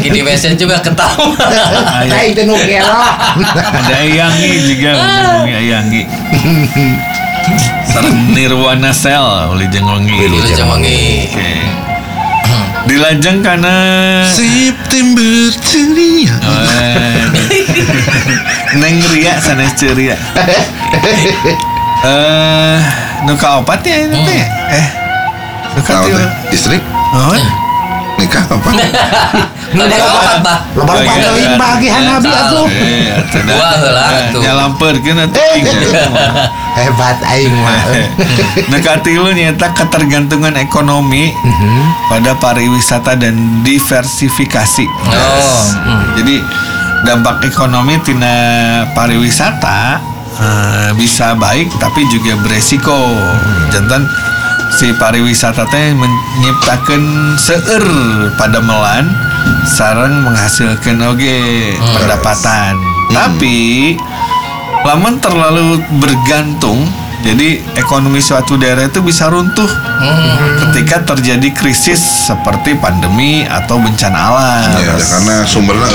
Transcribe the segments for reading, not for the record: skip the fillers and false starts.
Lagi di WC juga ketawa. Kayak itu nukerok. Ada Ayanggi juga, Ayanggi. Sareng Nirwana Sel, Wilujeng Wengi. Wilujeng Wengi. Oke. Dilajeng karena September ceria. Neng Ria sanes ceria. Nu kaopat ya itu teh. Nu kaopat Istri oh. nikah apa? Tadi kapan, Pak? Lebar paling bagian habis atuh. Gua heula tuh. Nyalamperkeun atuh. Hebat aing mah. Nah, katilu nyata ketergantungan ekonomi pada pariwisata dan diversifikasi. Jadi dampak ekonomi tina pariwisata bisa baik tapi juga beresiko. Jantan si pariwisata teh menciptakan seueur padamelan sareng menghasilkan oge pendapatan. Tapi lamun terlalu bergantung, jadi ekonomi suatu daerah itu bisa runtuh ketika terjadi krisis seperti pandemi atau bencana alam. Ya, karena sumbernya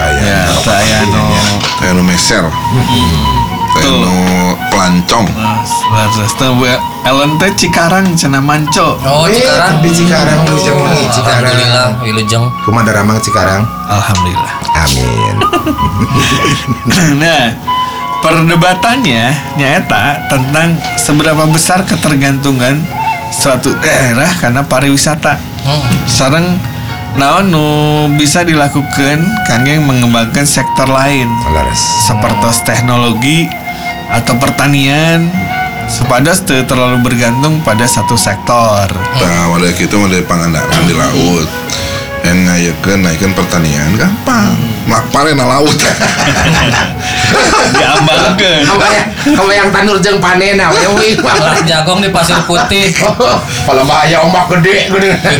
kayak nu meser. Kayak nu pelancong. Ellen teh Cikarang cenah manco. Oh, Cikarang. Di Cikarang Wilujeng Wengi Cikarang. Alhamdulillah, Wilujeng. Kumaha Daramang Cikarang. Alhamdulillah. Amin. Nah, perdebatannya nyata tentang seberapa besar ketergantungan suatu daerah karena pariwisata. Sareng naon nu bisa dilakukan kangge mengembangkan sektor lain seperti teknologi atau pertanian supados teu terlalu bergantung pada satu sektor. Nah, wadah kitu mah dari pangandaran di laut. Yang ngayakeun pertanian gampang. Mak parena laut. Diambangkeun. Kamu yang tanur jeung panena we. Alas jagong di Pasir Putih. Kalau bahaya ombak gede.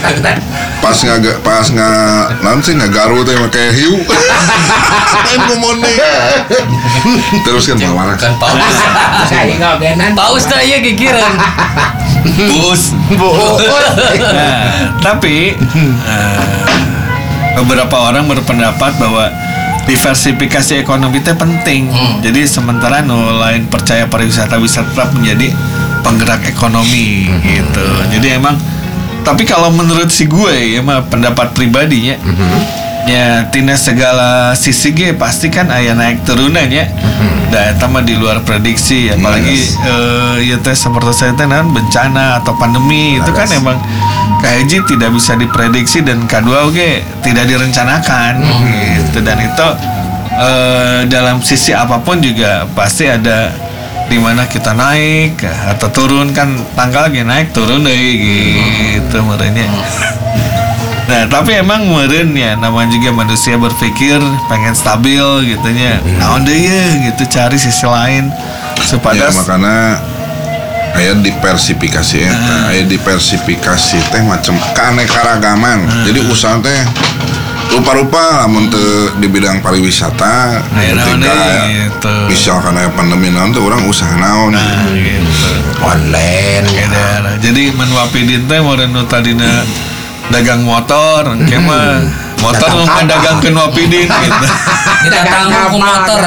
Pas naon sih ngagaru teh make hiu. Ngomong nih. Terus kan bawarak. Kan paus. Saya ngogenan. Paus teh ieu gigireun. Bus. Nah, tapi beberapa orang berpendapat bahwa diversifikasi ekonomi itu penting. Jadi sementara lain percaya pariwisata bisa tetap menjadi penggerak ekonomi gitu. Jadi emang tapi kalau menurut si gue ya mah pendapat pribadinya ya tina segala sisi ge pasti kan aya naik turunannya. Da eta mah di luar prediksi apalagi ya teh seperti saya teh bencana atau pandemi itu kan emang kaji tidak bisa diprediksi dan kedua oke tidak direncanakan gitu dan itu dalam sisi apapun juga pasti ada di mana kita naik atau turun kan tanggal lagi naik turun deh gitu merenya. Nah tapi emang meureun ya namanya juga manusia berpikir pengen stabil gitunya. Naon deui ya gitu cari sisi lain supaya ya makanya aya diversifikasi aya diversifikasi teh macam keanekaragaman. Jadi usaha teh rupa-rupa lamun teu di bidang pariwisata ketika gitu. misalkan aya pandemi naon teh urang usaha naon gitu. Online gitu. Jadi menwapidin teh meureun nu tadina dagang motor, kemah motor nu ngadagangkeun wapidin gitu. Kita tanggung motor.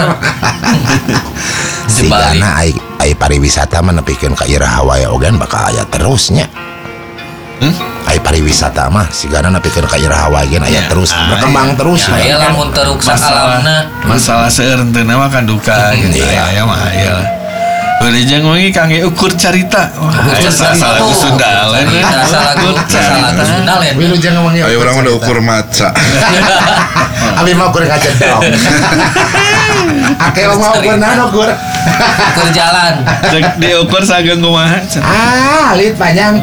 Sigana ai pariwisata mah nepikeun ka iraha wae ogan bakal aya terusnya. Ai pariwisata mah sigana nepikeun ka iraha wae gen aya terus berkembang terus. Aya lamun teu ruksak alamna. Masalah seueur teu mah kan duka gitu. Aya mah aya. Wilujeng Wengi kangge ukur carita. Salah lagu Sunda lain. Salah lagu Sunda lain. Wilujeng Wengi. Ayo urang udah ukur maca. Abi mau ukur ngacedok. Ake mau ukur naon ukur. Ukur jalan. Cek diukur sageung kumaha. Lit panjang.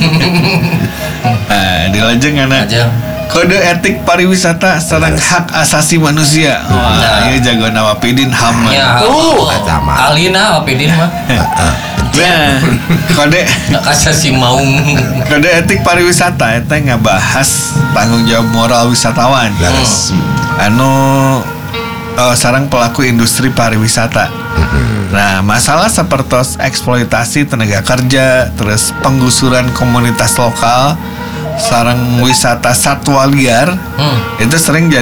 Dilajeng kana kode etik pariwisata sareng hak asasi manusia. Wah, ieu jago nawapidin HAM. Alina wapidin mah. Nah, kode hak asasi maung. Kode etik pariwisata eta ngabahas tanggung jawab moral wisatawan. Anu sareng pelaku industri pariwisata. Nah, masalah seperti eksploitasi tenaga kerja, terus penggusuran komunitas lokal, sareng wisata satwa liar, itu sering jadi